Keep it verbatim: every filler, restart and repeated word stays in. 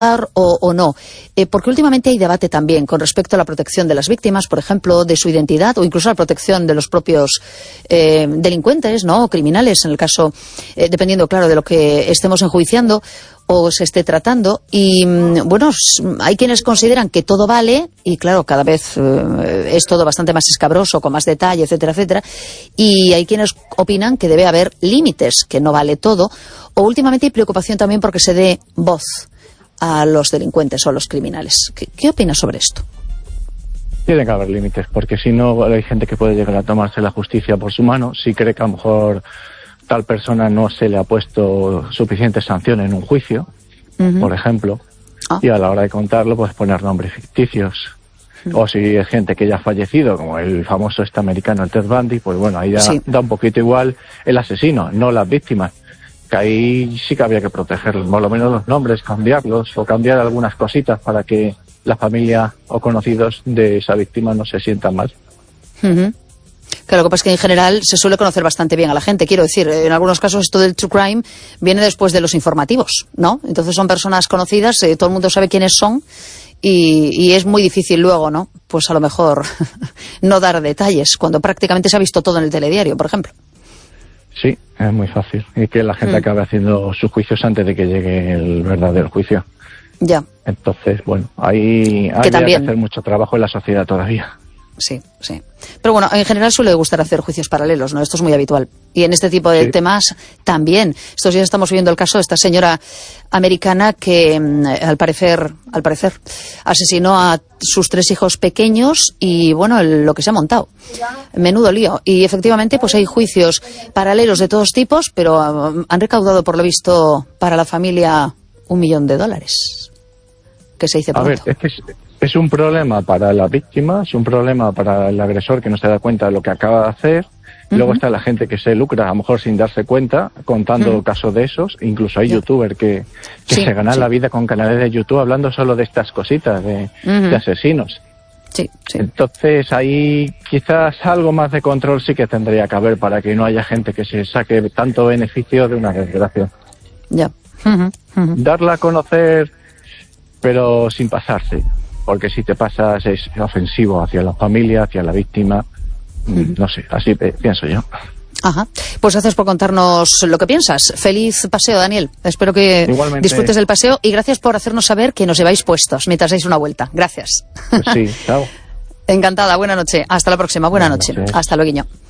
O, o no, eh, porque últimamente hay debate también con respecto a la protección de las víctimas, por ejemplo, de su identidad o incluso a la protección de los propios eh, delincuentes, ¿no? O criminales, en el caso, eh, dependiendo, claro, de lo que estemos enjuiciando o se esté tratando. Y, bueno, hay quienes consideran que todo vale y, claro, cada vez eh, es todo bastante más escabroso, con más detalle, etcétera, etcétera. Y hay quienes opinan que debe haber límites, que no vale todo. O últimamente hay preocupación también porque se dé voz a los delincuentes o a los criminales. ¿Qué, qué opinas sobre esto? Tiene que haber límites, porque si no hay gente que puede llegar a tomarse la justicia por su mano si cree que a lo mejor tal persona no se le ha puesto suficiente sanción en un juicio, uh-huh. por ejemplo, ah. y a la hora de contarlo pues poner nombres ficticios. Uh-huh. O si es gente que ya ha fallecido, como el famoso este americano, el Ted Bundy, pues bueno, ahí ya sí. da un poquito igual el asesino, no las víctimas. Que ahí sí que había que proteger, por lo menos los nombres, cambiarlos o cambiar algunas cositas para que la familia o conocidos de esa víctima no se sientan mal. Uh-huh. Claro, lo que pasa es que en general se suele conocer bastante bien a la gente. Quiero decir, en algunos casos esto del true crime viene después de los informativos, ¿no? Entonces son personas conocidas, eh, todo el mundo sabe quiénes son y, y es muy difícil luego, ¿no? Pues a lo mejor no dar detalles cuando prácticamente se ha visto todo en el telediario, por ejemplo. Sí, es muy fácil. Y que la gente mm. acabe haciendo sus juicios antes de que llegue el verdadero juicio. Ya. Entonces, bueno, ahí hay que hacer mucho trabajo en la sociedad todavía. Sí, sí. Pero bueno, en general suele gustar hacer juicios paralelos, ¿no? Esto es muy habitual. Y en este tipo de sí. temas también. Estos días estamos viendo el caso de esta señora americana que, al parecer, al parecer, asesinó a sus tres hijos pequeños y, bueno, el, lo que se ha montado. Menudo lío. Y efectivamente, pues hay juicios paralelos de todos tipos, pero um, han recaudado, por lo visto, para la familia un millón de dólares. Que se dice pronto. A ver, es que es, es un problema para la víctima, es un problema para el agresor que no se da cuenta de lo que acaba de hacer. Uh-huh. Luego está la gente que se lucra, a lo mejor sin darse cuenta, contando uh-huh. casos de esos. Incluso hay yeah. youtubers que, que sí, se ganan sí. la vida con canales de YouTube hablando solo de estas cositas, de, uh-huh. de asesinos. Sí, sí. Entonces ahí quizás algo más de control sí que tendría que haber para que no haya gente que se saque tanto beneficio de una desgracia. Ya. Yeah. Uh-huh. Uh-huh. Darla a conocer, pero sin pasarse, porque si te pasas es ofensivo hacia la familia, hacia la víctima, uh-huh. no sé, así pienso yo. Ajá, pues gracias por contarnos lo que piensas. Feliz paseo, Daniel. Espero que Igualmente. disfrutes del paseo y gracias por hacernos saber que nos lleváis puestos mientras dais una vuelta. Gracias. Pues sí, chao. Encantada, buena noche. Hasta la próxima, buena, buena noche. noche. Hasta luego.